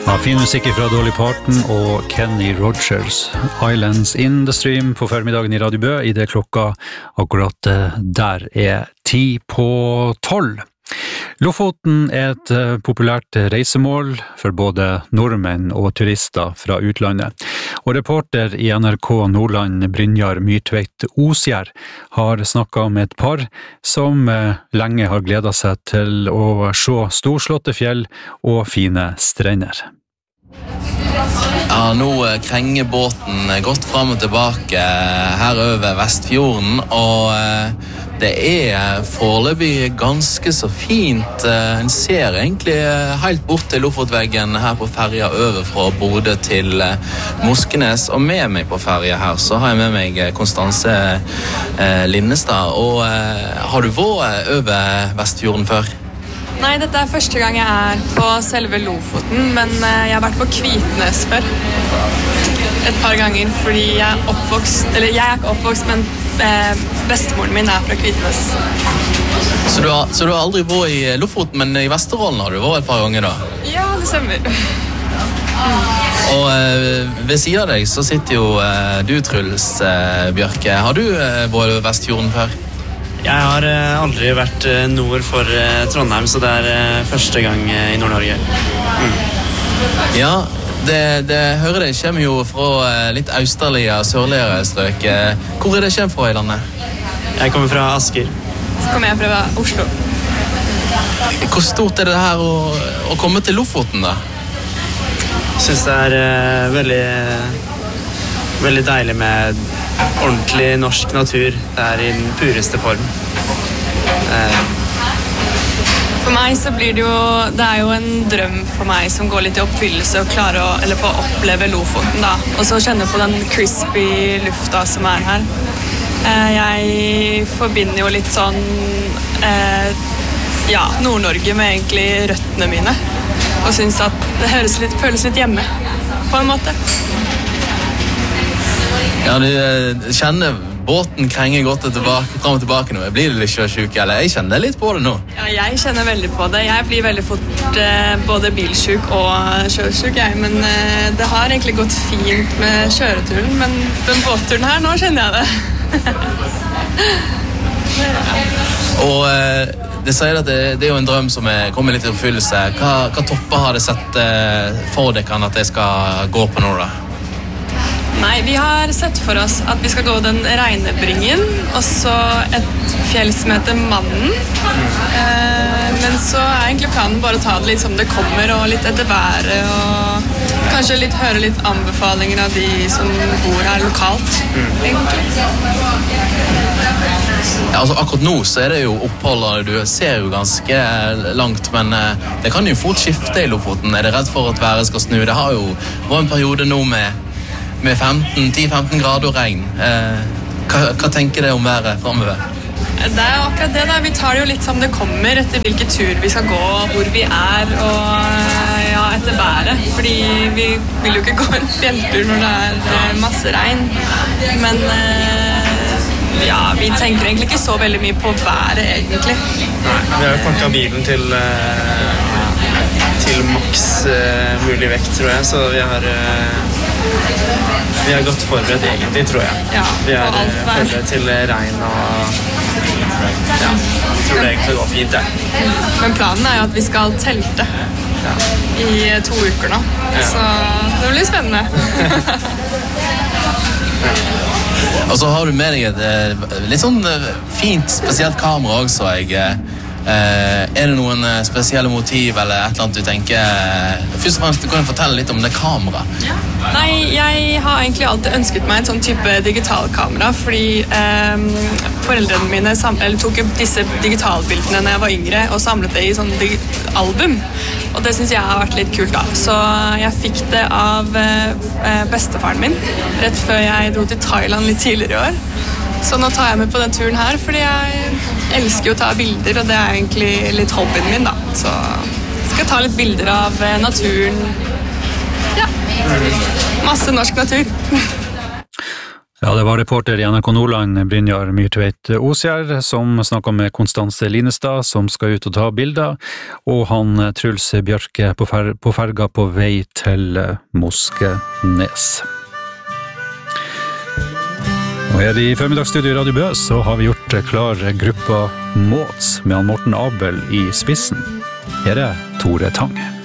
Ja, fin musikk fra Dolly Parton og Kenny Rogers. Islands in the Stream på formiddagen i Radio Bø, i det klokka akkurat der 10:12. Lofoten et populært reisemål for både nordmenn og turister fra utlandet. Og reporter i NRK Nordland, Brynjar Myrtveit Osgjerd, har snakket om et par som lenge har gledet seg til å se storslåtte fjell og fine strender. Ja, nå krenger båten godt frem og tilbake her over Vestfjorden, og det foreløpig ganske så fint. En ser egentlig helt bort til Lofotveggen her på ferja over fra Bodø til Moskenes, og med meg på ferja her så har jeg med meg Konstanse Linnestad. Og har du vært over Vestfjorden før? Nei, dette første gang jeg på selve Lofoten, men jeg har vært på Kvitnes før. Et par ganger, fordi jeg ikke oppvokst, men bestemoren min fra Kvitnes. Så du har aldri vært i Lofoten, men i Vesterålen har du vært et par ganger da? Ja, det stemmer. Og ved siden av deg så sitter jo du, Truls Bjørke. Har du vært over Vestfjorden før? Jeg har aldri vært nord for Trondheim, så det første gang i Nord-Norge. Ja, det hører det kommer jo fra litt austerlige og sørligere strøk. Hvor det kommer fra i landet? Jeg kommer fra Asker. Så kommer jeg fra Oslo. Hvor stort det her å komme til Lofoten da? Jeg synes det veldig deilig med ordentlig norsk natur. Det i den pureste form. For meg så blir det jo en drøm for meg som går litt i oppfyllelse å klare få oppleve Lofoten da. Og så kjenne på den crispy lufta som her. Jeg forbinder jo litt sånn Nord-Norge med egentlig røttene mine. Og synes at det føles litt hjemme på en måte. Ja, du kjenner båten krenger godt frem og tilbake nå. Blir du litt sjøsjuk, eller? Jeg kjenner litt på det nå. Ja, jeg kjenner veldig på det. Jeg blir veldig fort både bilsjuk og sjøsjuk, men det har egentlig gått fint med kjøreturen, men den båtturen her, nå kjenner jeg det. Og det sier at det jo en drøm som kommer litt i oppfyllelse. Hva topper har det sett for dere at det skal gå på nå da? Nei, vi har sett for oss at vi skal gå den Reinebringen, og så et fjell som heter Mannen. Men så egentlig planen bare å ta det litt som det kommer, og litt etter været, og kanskje høre litt anbefalinger av de som bor her lokalt, egentlig. Ja, altså akkurat nå så det jo oppholdet, du ser jo ganske langt, men det kan jo fort skifte i Lofoten. Det redd for at været skal snu? Det har jo vært en periode nå med 10-15 grader og regn. Hva tenker dere om været fremover? Det jo akkurat det da. Vi tar det jo litt som det kommer etter hvilken tur vi skal gå, hvor vi og etter været. Fordi vi vil jo ikke gå en fjelltur når det masse regn. Men vi tenker egentlig ikke så veldig mye på været egentlig. Nei, vi har jo pakket bilen til maks mulig vekt, tror jeg, så vi har godt forberedt egentlig, tror jeg. Ja, vi har forberedt til regn og jeg tror det egentlig går fint, ja. Men planen jo at vi skal telte i 2 uker nå, så det blir spennende. Og så har du med deg et litt sånn fint, spesielt kamera også, det noen spesielle motiv eller et eller annet du tenker? Først og fremst, du kan fortelle litt om det kameraet. Nei, jeg har egentlig alltid ønsket meg en sånn type digitalkamera, fordi foreldrene mine tok disse digitalbildene når jeg var yngre og samlet det i sånn album. Og det synes jeg har vært litt kult da. Så jeg fikk det av bestefaren min rett før jeg dro til Thailand litt tidligere i år. Så nå tar jeg med på den turen her, fordi jeg elsker jo å ta bilder, og det egentlig litt hobbyen min da. Så jeg skal ta litt bilder av naturen. Ja, masse norsk natur. Ja, det var reporter i NRK Nordland, Brynjar Myrtveit Osgjerd, som snakket med Konstanse Linestad, som skal ut og ta bilder, og han Truls Bjørke på ferga på vei til Moskenes. Og her i formiddagsstudio i Radio Bø så har vi gjort klar gruppa Måts med han Morten Abel i spissen. Her er Tore Tang.